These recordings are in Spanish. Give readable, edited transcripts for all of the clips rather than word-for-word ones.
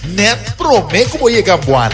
net prome como llega buena.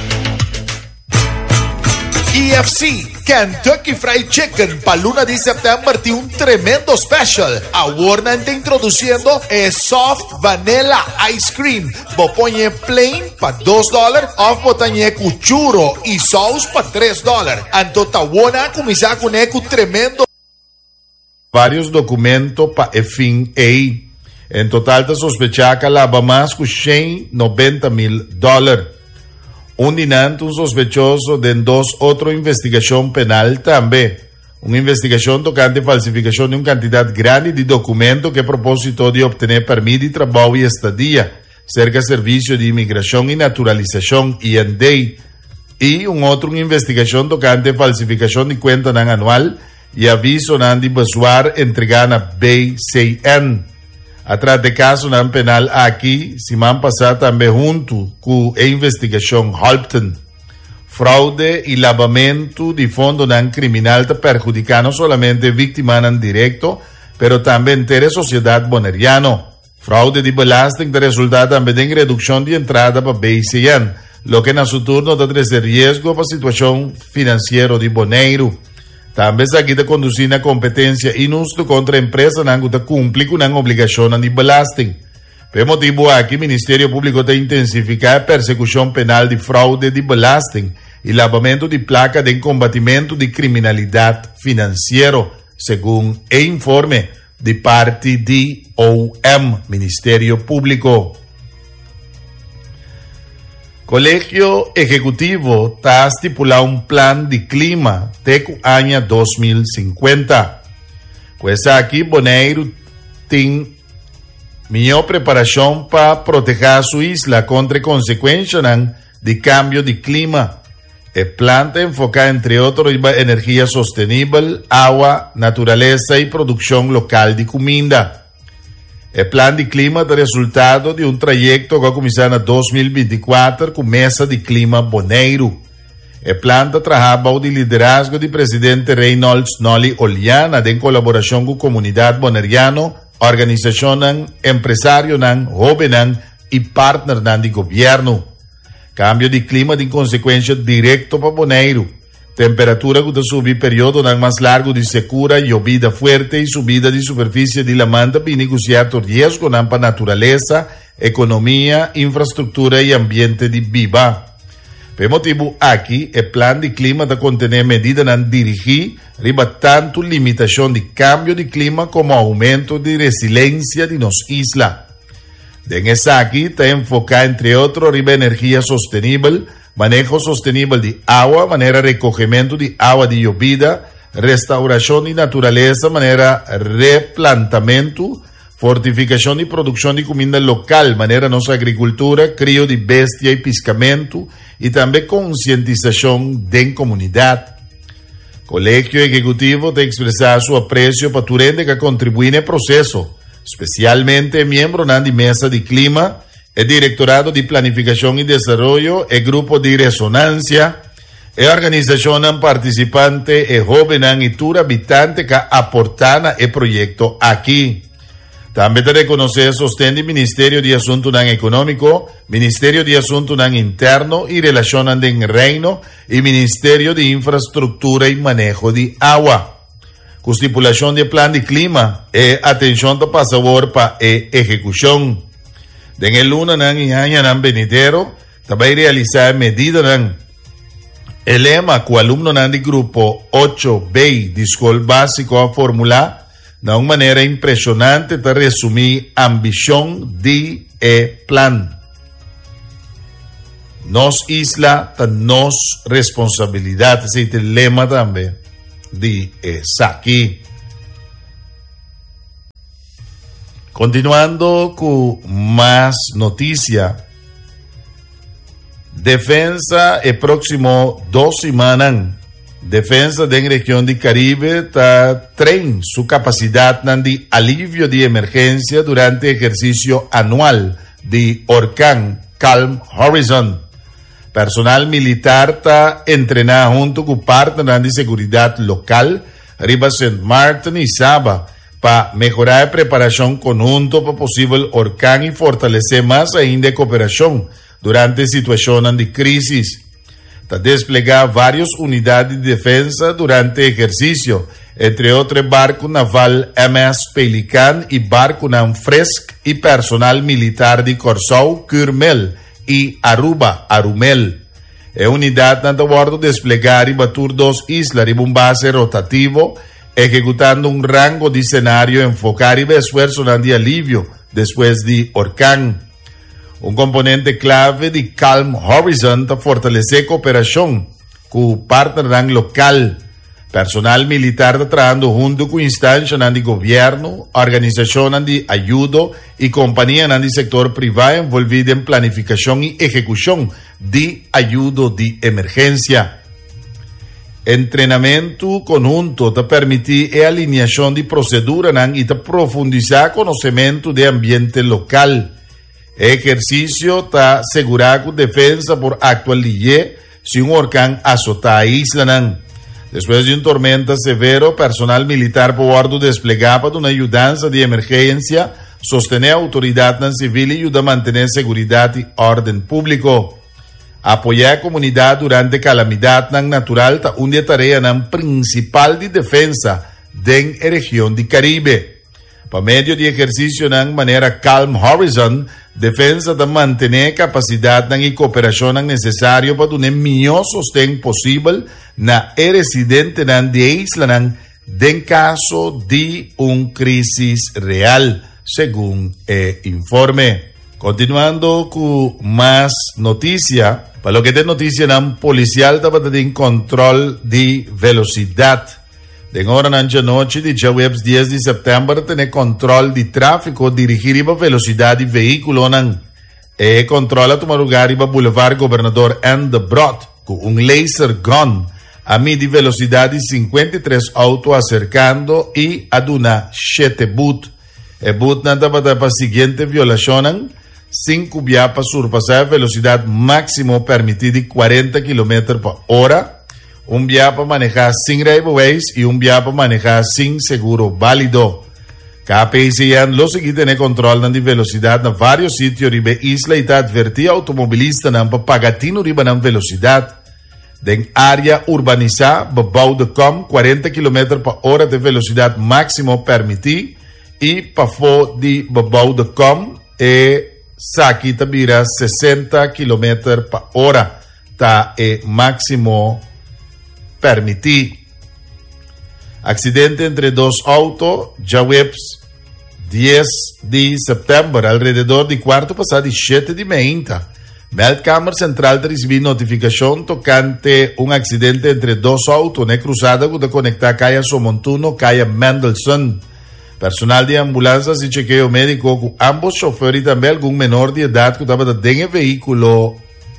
KFC, Kentucky Fried Chicken, para luna de septiembre tiene un tremendo special. Ahora está introduciendo soft vanilla ice cream. Bopoñe plain para $2, off botañe con churro y sauce para $3. Antotawana comienza con tremendo. Varios documentos para el fin ahí. En total te sospecha que la más con $90,000. Un dinante, un sospechoso de dos otra investigación penal también. Una investigación tocante falsificación de una cantidad grande de documentos que a propósito de obtener permiso de trabajo y estadía cerca del Servicio de Inmigración y Naturalización IND. Y una otra investigación tocante falsificación de cuenta anual y aviso de basuar entregada a BCN. Atrás de caso penal aquí, se man pasar también junto con la investigación Halpton. Fraude y lavamento de fondo criminal te perjudica no solamente víctimas en directo, pero también entera sociedad boneriano. Fraude de belasting te resulta también en reducción de entrada para BCN, lo que en su turno da riesgo para situación financiera de Boneiro. También aquí te conduce una competencia injusta contra empresas que cumplen con una obligación de belasting. Por motivo aquí, el Ministerio Público te intensifica la persecución penal de fraude de belasting y lavamento de placa de combatimiento de criminalidad financiera, según el informe de parte de OM, Ministerio Público. Colegio Ejecutivo está estipulado un plan de clima de año 2050. Pues aquí Bonaire tiene mejor preparación para proteger su isla contra consecuencias de cambio de clima. El plan está enfocado entre otros en energía sostenible, agua, naturaleza y producción local de comida. El plan de clima es el resultado de un trayecto que va a comenzar en 2024 con Mesa de Clima Bonaire. El plan trabaja bajo el liderazgo del presidente Reynolds Noli Oliana en colaboración con la comunidad boneriana, organizaciones, empresarios, jóvenes y partners del gobierno. Cambio de clima de consecuencia directa para Bonaire. Temperatura que sube periodo más largo de secura, llovida fuerte y subida de superficie de la manta para negociar riesgo para naturaleza, economía, infraestructura y ambiente de viva. Por motivo aquí, el plan de clima de contener medidas de dirigir riba tanto limitación de cambio de clima como aumento de resiliencia de nos isla. En esa aquí está enfocada entre otros riba energía sostenible, manejo sostenible de agua, manera recogimiento de agua de llovida, restauración de naturaleza, manera replantamiento, fortificación y producción de comida local, manera nuestra agricultura, crío de bestia y piscamiento, y también concientización de comunidad. Colegio Ejecutivo te expresa su aprecio para tu gente que contribuye al proceso, especialmente miembro de la Mesa de Clima, el Directorado de Planificación y Desarrollo, el Grupo de Resonancia, la organización participante, el joven y todos habitantes que aportan el proyecto aquí. También te reconoce el sostén del Ministerio de Asuntos Económicos, Ministerio de Asuntos Internos y Relaciones del Reino y Ministerio de Infraestructura y Manejo de Agua. Con estipulación del plan de clima, atención de pasador para ejecución. En el luna y año venidero, también realizar medidas el lema con alumnos del grupo 8B de escuela básico a formular de una manera impresionante para resumir ambición de plan. Nos isla, nos responsabilidad, ese es el lema también de aquí. Continuando con más noticias. Defensa el próximo 2 semanas. Defensa de la región del Caribe está traen su capacidad de alivio de emergencia durante el ejercicio anual de Huracán Calm Horizon. Personal militar está entrenado junto con partners de seguridad local, Riva St. Martin y Saba, para mejorar la preparación conjunto para posible huracán y fortalecer más ainda la cooperación durante situaciones de crisis. Ta desplegar varias unidades de defensa durante ejercicio, entre otros barco naval MS Pelican y barco Nanfresk y personal militar de Corsau, Curmel y Aruba, Arumel. Unidad a bordo desplegar y batur 2 islas y un base rotativo, ejecutando un rango de escenario, enfocar y esfuerzo de alivio después de Orcán. Un componente clave de Calm Horizon para fortalecer cooperación con partner local, personal militar trabajando junto con instancias de gobierno, organizaciones de ayuda y compañías del sector privado envolvidas en planificación y ejecución de ayuda de emergencia. Entrenamiento conjunto te permite alineación de proceduras y te profundizar conocimiento de ambiente local. Ejercicio te asegura defensa por actual liye si un huracán azota a isla. Después de un tormenta severo, personal militar por bordo desplegaba de una ayudanza de emergencia, sostener autoridad civil y ayuda a mantener seguridad y orden público. Apoyar a comunidad durante calamidad natural ta una tarea principal de defensa de la región de Caribe. Para medio de ejercicio de manera Calm Horizon, defensa de mantener capacidad y cooperación necesario para un mejor sostén posible na residente de isla en caso de una crisis real, según el informe. Continuando con más noticias, para lo que es noticia, policial estaba en control de velocidad. De hora de noche de jueves 10 de septiembre, tener control de tráfico, dirigir a velocidad de vehículo. Control a tomar lugar en Boulevard Gobernador Ann de Brot, con un laser gun, a media velocidad de 53 autos acercando y a una 7 boot. El boot estaba para la siguiente violación. 5 vías para surpasar velocidad máximo permitida de 40 km por hora, un vía para manejar sin right-of-ways y un vía para manejar sin seguro válido. KPIC lo seguí tener control de velocidad en varios sitios de isla y te advertía automovilistas para pagatino de velocidad. En área urbanizada, bebouwde 40 km por hora de velocidad máximo permitida y para fora de bebouwde Saki tabira 60 km por hora ta máximo permitido. Accidente entre dos autos, jueves 10 de septiembre, alrededor de cuarto pasado de 7 de meia. Meldkamer Central recibió notificación tocante un accidente entre dos autos en cruzada que conecta calle Somontuno, calle Mendelssohn. Personal de ambulancias y chequeo médico con ambos choferes y también algún menor de edad que estaba en el vehículo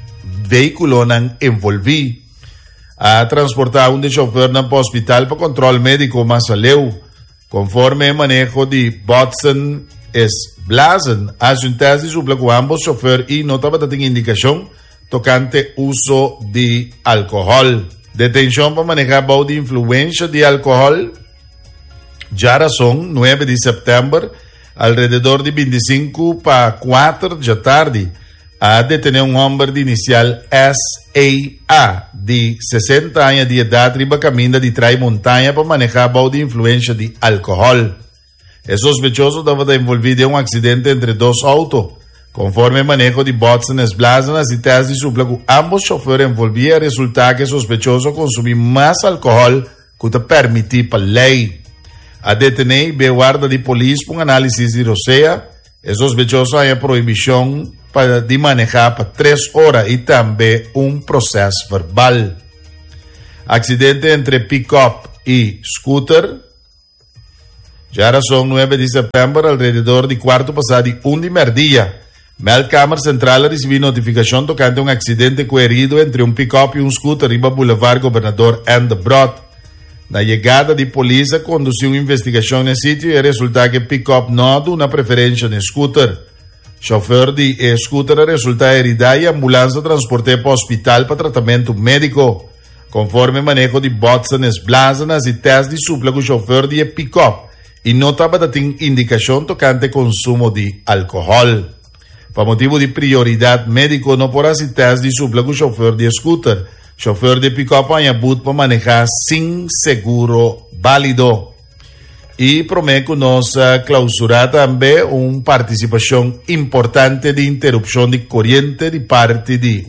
envolvido. A transportar un de chofer para el hospital para control médico más aleu. Conforme el manejo de Botson es Blasen, hace un test de supla con ambos choferes y no estaba dando indicación tocante uso de alcohol. Detención para manejar bajo de influencia de alcohol. Ya razón, 9 de septiembre, alrededor de 25 para 4 de la tarde, a detener un hombre de inicial S.A.A. de 60 años de edad, riba camina de Trai Montaña para manejar bajo de influencia de alcohol. El sospechoso estaba envolvido en un accidente entre dos autos. Conforme el manejo de Botson Esblasen, las citas de supla con ambos choferes envolvían, resulta que el sospechoso consumía más alcohol que te permitía por ley. A detener y guarda de policía por un análisis de rosea, el sospechoso hay prohibición de manejar por 3 horas y también un proceso verbal. Accidente entre pick-up y scooter. Ya son 9 de septiembre, alrededor de cuarto pasado de 1 de mediodía. Meldkamer Central recibió notificación tocante un accidente coherido entre un pick-up y un scooter en Boulevard Gobernador Ann de Brot. La llegada de policía condució una investigación en el sitio y resulta que pick-up no da una preferencia en scooter. Chofer de scooter resulta herida y ambulancia transporte para hospital para tratamiento médico. Conforme manejo de Botson Esblasen y test de supla con chofer de pick-up y no estaba dando indicación tocante consumo de alcohol. para motivo de prioridade médico no por asitas de supla con chofer de scooter, chofer de pick-up añabut para manejar sin seguro válido. Y Promeco nos clausura también una participación importante de interrupción de corriente de parte de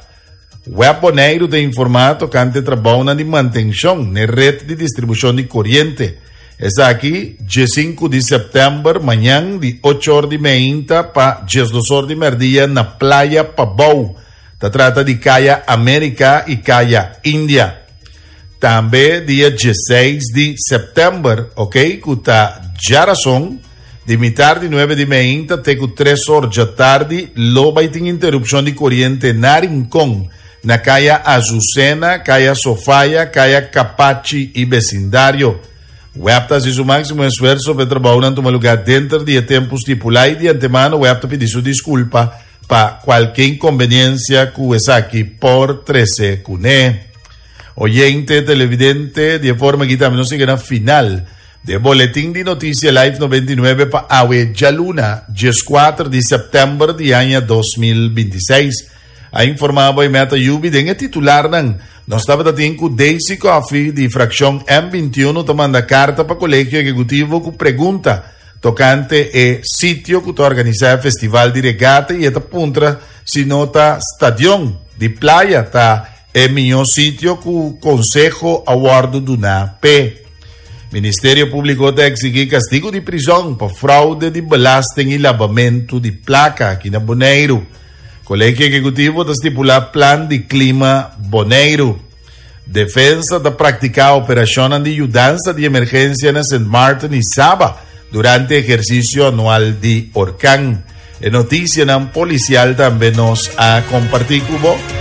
Web Bonaire de informar tocante trabajo de mantención en red de distribución de corriente. Es aquí, 5 de septiembre, mañana, de 8 horas de meia para 2 horas de media na Playa Pabou. Se trata de Caya América y Caya India. También, dia 16 de septiembre, ok, que está Jarazón, de mitad de 9 de meia até 3 horas da tarde, lo vai ter interrupção de corriente na Rincón, na Caya Azucena, Caya Sofia, Caya Capachi e vecindário. O EPTA fez o máximo esforço para trabalhar em um lugar dentro de tempo estipulado e de antemano o EPTA pediu sua desculpa para qualquer inconveniência que essa aqui por 13 cuné. Oyente, televidente, de forma que também nos siga na final de Boletim de Notícia Live 99 para Aue Luna, 4 de setembro de ano 2026. A informava e meta Yubi den titular ng nós estava da tempo Daisy Coffee de fração M21 tomando a carta para o Colégio Executivo com pergunta tocante e sítio que organiza o Festival de Regata e esta punta se nota estadião de praia tá é melhor sítio que o Conselho Awardo do NAP. Ministério Público está exigir castigo de prisão para fraude de belasting e lavamento de placa aqui na Bonaire. Colégio Executivo está estipular Plan de Clima Bonaire. Defensa está praticar operação de ajudança de emergência na St. Martin e Saba durante o exercício anual de Orcán. A notícia policial também nos a compartir com